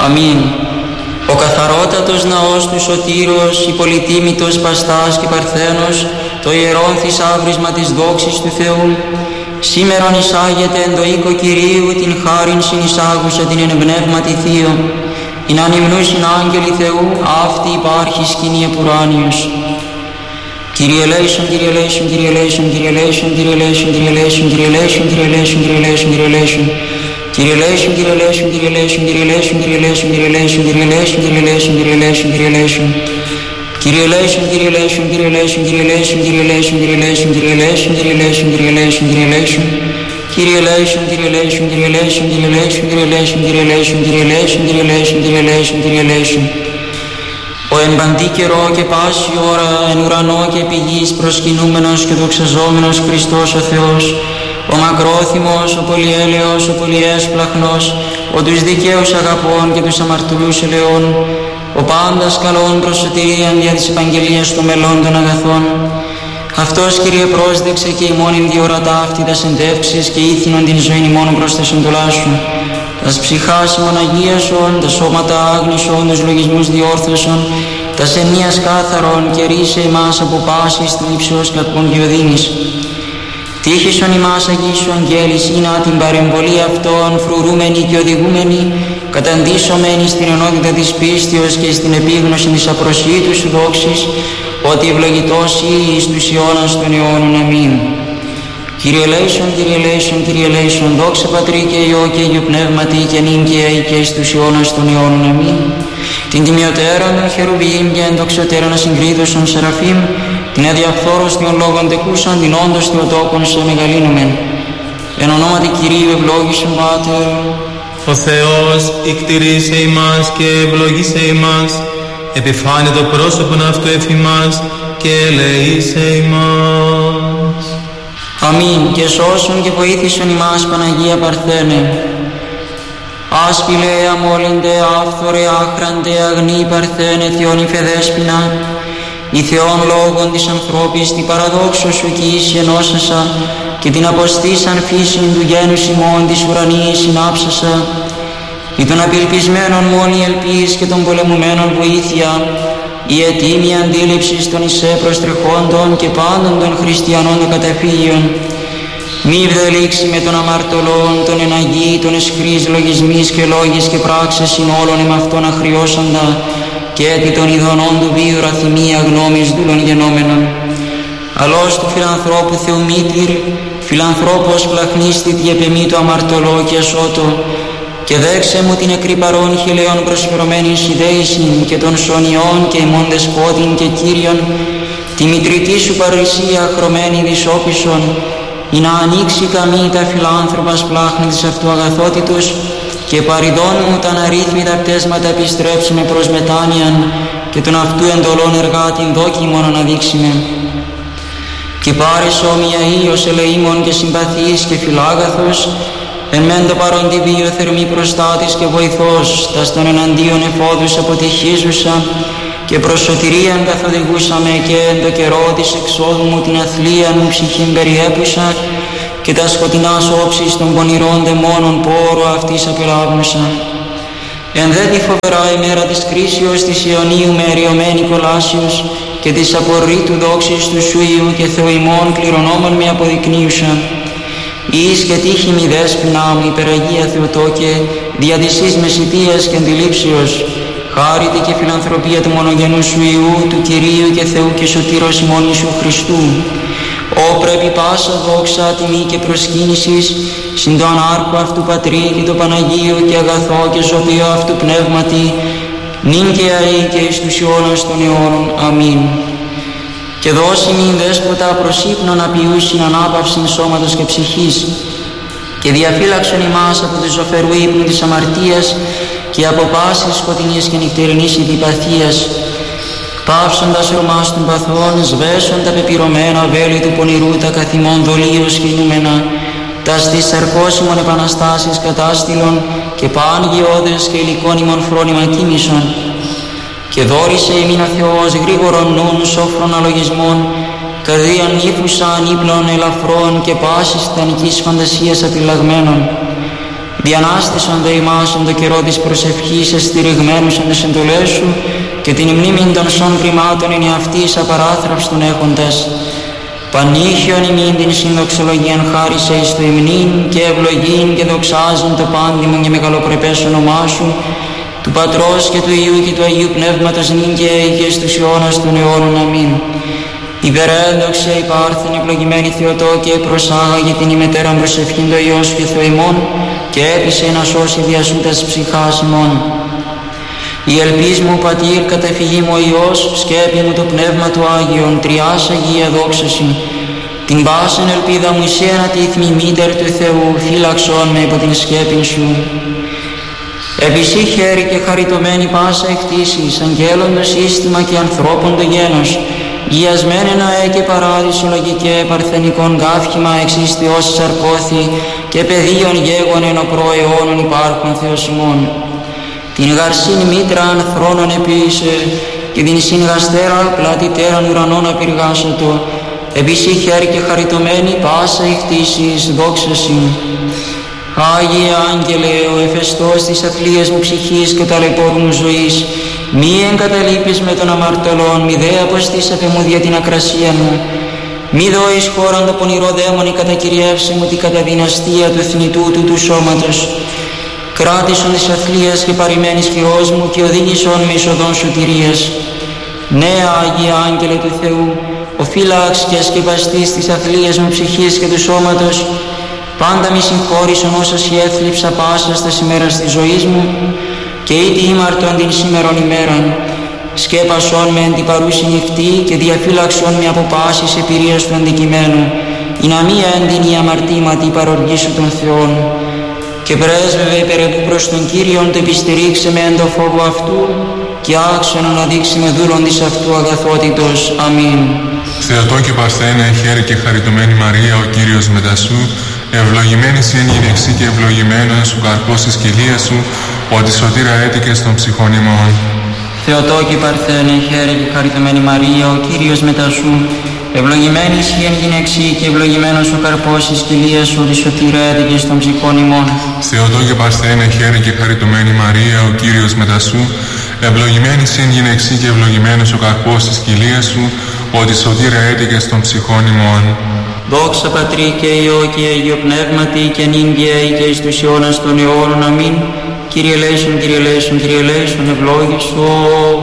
Αμήν. Ο καθαρότατος ναός του Σωτήρος, η πολυτίμητος Παστάς και Παρθένος, το ιερόν θησαύρισμα της δόξης του Θεού, σήμερον εισάγεται εν το οίκο Κυρίου την χάριν συνεισάγουσα την εν πνεύματι Θείο, ειν ανυμνούσιν άγγελοι Θεού, αυτή υπάρχει σκηνή επουράνιος. Kyrie eleison, Kyrie eleison, Kyrie eleison, Kyrie eleison, Kyrie eleison, Kyrie eleison, Kyrie eleison, Kyrie eleison, Kyrie eleison, Kyrie eleison. Kyrie eleison, Kyrie eleison, Kyrie eleison, Kyrie eleison, Kyrie eleison, Kyrie eleison, Kyrie eleison, Kyrie eleison, Kyrie eleison, Kyrie eleison. Kyrie eleison, Kyrie eleison, Kyrie eleison, Kyrie eleison, Kyrie eleison, Kyrie eleison, Kyrie eleison, Kyrie eleison, Kyrie eleison, Kyrie eleison. Kyrie eleison, Kyrie eleison, Kyrie eleison, Kyrie eleison, Kyrie eleison, Kyrie eleison, Kyrie eleison, Kyrie eleison, Kyrie eleison, Kyrie eleison. Ο εν παντή καιρό και πάση ώρα εν ουρανό και επί γης προσκυνούμενος και δοξαζόμενος Χριστός ο Θεός, ο μακρόθυμος, ο πολυέλεος, ο πολυέσπλαχνος, ο τους δικαίους αγαπών και τους αμαρτωλούς ελεών, ο πάντας καλών προς σωτηρίαν δια της Ευαγγελίας των μελών των αγαθών. Αυτός, Κύριε, πρόσδεξε και ημώνην διορατά αυτή τα συντεύξεις και ήθινον την ζωήν ημώνων προς τα συντολά Σου. Τας ψυχάς ημών αγίασον, τα σώματα άγνησον, τους λογισμούς διόρθωσον, τας ενίας κάθαρον και ρίσε ημάς από πάσης θλίψεως κακών διοδύνης. Τύχησον ημάς αγίσου αγγέλης, ήνα την παρεμβολή αυτών φρουρούμενη και οδηγούμενη, καταντήσωμένη στην ενότητα της πίστεως και στην επίγνωση της απροσίτου Σου δόξης, ότι ευλογητός εις τους αιώνας των αιώνων. Αμήν. Κύριε ελέησον, Κύριε ελέησον, Κύριε ελέησον, δόξα Πατρί και Υιό και Υιού Πνεύματι και νυν και αεί και εις τους αιώνας των αιώνων. Αμήν. Την τιμιωτέραν των χερουβίμ και εν δοξωτέραν ασυγκρίδωσον σεραφείμ, την αδιαφθόρος των λόγων τεκούσαν, την όντως Θεοτόκον σε μεγαλύνομεν. Εν ονόματι Κυρίου ευλόγησον Πάτερ. Ο Θεός εκτηρήσε ημάς και ευλογήσε ημάς, επιφάνε το πρόσωπον αυτού εφημάς και ελεήσε ημάς. Αμήν. Και σώσον και βοήθησον ημάς Παναγία Παρθένε. Άσπηλε, αμόλυντε, άφθορε, άχραντε, αγνή Παρθένε, Θεόν υφεδέσποινα, η Θεόν λόγων της ανθρώπης, την παραδόξω Σου κι ίση ενώσασα και την αποστήσαν φύσιν του γένους ημών της ουρανίας συνάψασα, ή των απελπισμένων μόνη ελπίς και των πολεμουμένων βοήθεια, η ετήμη αντίληψη των εισέ προστρεχόντων και πάντων των χριστιανών των καταφύγιων. Μη βδελήξει με των αμαρτωλών, των εναγεί, των εσχρείς λογισμείς και λόγης και πράξες συν όλων εμαυτών αχριώσαντα, και έτη των ειδονών του βίου ραθυμία γνώμης δούλων γενόμενων. Αλώς του φιλανθρώπου Θεομήτηρ, φιλανθρώπος πλαχνίστητη επεμή το αμαρτωλό και ασώτο, και δέξε μου την εκρή παρών χιλέων προσφερωμένην συνδέησιν και των σωνιών και ημών δεσπότην και Κύριον, τη μητρική Σου παρουσία χρωμένη δυσόπισον, ή να ανοίξει καμή τα φιλάνθρωπας πλάχνη της αυτού αγαθότητος, και παριδών μου τα αναρρύθμιτα πτέσματα επιστρέψουμε προς μετάνοιαν, και τον αυτού εντολών εργάτην δόκιμον αναδείξουμε. Και πάρεις όμοια ήλιος ελεήμων και συμπαθής και φιλάγαθος, εν μεν το παρόντι βίο θερμή προστάτης και βοηθός, τας των εναντίον εφόδους αποτυχίζουσα, και προς σωτηρίαν καθοδηγούσαμε και εν το καιρό της εξόδου μου την αθλίαν μου ψυχήν περιέπουσα, και τα σκοτεινάς όψεις των πονηρών δαιμόνων πόρο αυτής απελάβνουσα. Εν δε τη φοβερά ημέρα της κρίσεως της Ιωνίου με εριωμένη κολάσεως και της απορρίτου δόξης του Σου Υιού και Θεού ημών κληρονόμων με αποδεικνύουσα. Εις και τύχη μη δέσποινα μου υπεραγία Θεοτόκε, δια της εις μεσητείας και αντιλήψεως, χάρητη και φιλανθρωπία του μονογενού Σου Υιού, του Κυρίου και Θεού και Σωτήρος ημών Ιησού Χριστού, Ω πρέπει πάσα δόξα, τιμή και προσκύνησης συν το ανάρχο αυτού Πατρί και το Παναγίου και αγαθό και ζωπίο αυτού Πνεύματι, νυν και αεί και εις τους αιώνας των αιώνων. Αμήν. Και δώσει μην δέσποτα προς ύπνον απειούσιν ανάπαυσιν σώματος και ψυχής, και διαφύλαξον ημάς από του ζωφερού ύπνου της αμαρτίας και από πάσης σκοτεινής και νυχτερινής ειδιπαθίας, πάυσοντας ρωμάς των παθών, σβέσον τα πεπυρωμένα βέλη του πονηρού, τα καθημών δολίως κινούμενα, τα στις σαρκώσιμων επαναστάσεις κατάστηλων και πάνγιώδες και υλικόνιμων φρόνημα κοίμησον. Και δόρισε ημίν ο Θεός γρήγορον νουν σόφρον αλογισμών, καρδίαν ύφουσαν ύπνων ελαφρών και πάσης τιτανικής φαντασίας απειλαγμένων. Διανάστησαν δε ημάς εν το καιρό της προσευχής εστηριγμένους εν τις εντολές σου και την μνήμην των σών κρυμάτων εν αυτής απαράθραυστον έχοντας. Πανήχιον ημίν την συνδοξολογίαν χάρισε εις το υμνήν και ευλογήν και δοξάζειν το πάντιμον και μεγαλοπρεπές όνομά σου, του Πατρός και του Υιού και του Αγίου Πνεύματος νυν και αεί και εις τους αιώνας των αιώνων. Αμήν. Υπερέντοξε υπάρθεν ευλογημένη Θεοτόκε, προσάγαγε την ημετέραν προσευχήν το Υιός και Θεό ημών και έπεισε να σώσει διασούτας ψυχάς ημών. Η ελπίς μου Πατήρ, καταφυγή μου ο Υιός, σκέπη μου το Πνεύμα του Άγιον, τριάς Αγία δόξαση. Την πάσεν ελπίδα μου εσένα τη θμημήτερ του Θεού, φύλαξον με υπό την σκέπην σου. Επισή χέρι και χαριτωμένη πάσα εκτίσεις, αγγέλων το σύστημα και ανθρώπων το γένος, γιασμένε ναέ και παράδεισο λογικέ παρθενικών γάφχημα εξίστιος σαρκώθη και πεδίων γέγων εν ο προαιώνων υπάρχων Θεός ημών. Την γαρσήν μήτραν θρόνων επίησε και την συγγαστέραν πλατητέραν ουρανών απειργάσατο, επισή χέρι και χαριτωμένη πάσα εκτίσεις δόξαση. Άγιε Άγγελε, ο εφεστός της αθλίας μου ψυχής και ταλαιπώρου μου ζωής, μη εγκαταλείπεις με των αμαρτωλών, μη δε αποστήσατε μου δια την ακρασία μου. Μη δώεις χώραν το πονηρό δαίμονι κατακυριεύσει μου την καταδυναστία του θνητού του σώματος. Κράτησον της αθλίας και παρημένης Υιός μου και οδήγησον με εισοδόν σωτηρίας. Ναι, Άγιε Άγγελε του Θεού, ο φύλαξ και ασκεπαστής της αθλίας μου ψυχής και του σώματος, πάντα μη συγχώρησον όσα η έθλιψα πάσα στα ημέρας της ζωής μου και ήτι ήμαρτον την σήμερον ημέραν. Σκέπασον με εν την παρούση νυχτή και διαφύλαξον με από πάσης επηρείας του αντικειμένου, η να μη έντυνη αμαρτήματι παροργήσου των Θεών. Και πρέσβευε υπερεπού προς τον Κύριον το επιστηρίξε με εν το φόβο αυτού και άξονα να δείξει με δούλον της αυτού αγαθότητος. Αμήν. Θεοτόκε Παρθένε, χαίρε και χαριτωμένη Μαρία, ο Κύριος μετά σου, ευλογημένη σοι εν γυναιξή και ευλογημένος ο καρπός της κοιλίας σου, ότι σωτήρα έτικες των ψυχών ημών. Θεοτόκε Παρθένε, χαίρε και χαριτωμένη Μαρία, ο Κύριος μετά σου, ευλογημένη σοι εν γυναιξή και ευλογημένος ο καρπός της κοιλίας σου, ότι σωτήρα έτικες των ψυχών ημών. Θεοτόκε Παρθένε, χαίρε και χαριτωμένη Μαρία, ο Κύριος μετά σου, ευλογημένη σοι εν γυναιξή και ευλογημένος ο καρπός της κοιλίας σου, ότι σωτήρα έτικες των ψυχών ημών. Δόξα Πατρί και Υιό και Αγίο Πνεύματι και νυν και αεί και εις τους αιώνας των αιώνων. Αμήν. Κύριε ελέησον, Κύριε ελέησον, Κύριε ελέησον, ευλόγησον.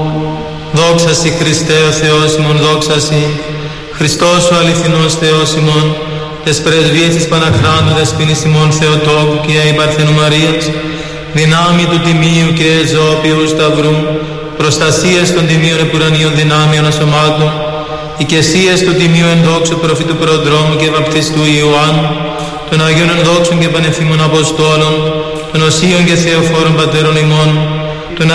Δόξα Συ Χριστέ ο Θεός ημών, δόξα Συ. Χριστός ο αληθινός Θεός ημών, τες πρεσβείες της Παναχράντου δεσποίνης ημών Θεοτόκου και αεί Παρθένου Μαρίας, δυνάμει του τιμίου και ζώπιου σταυρού, προστασίες των τιμίων επουρανίων δυνάμεων ασωμάτων, οικεσίες του τιμίου ενδόξου προφήτου Προδρόμου και βαπτιστού Ιωάννου, των Αγίων ενδόξων και πανεφήμων Αποστόλων, των Οσίων και Θεοφόρων Πατέρων ημών,